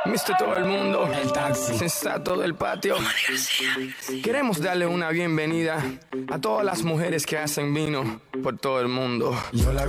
Mister todo el mundo, el taxi, sensato del patio. Queremos darle una bienvenida a todas las mujeres que hacen vino por todo el mundo. Yo la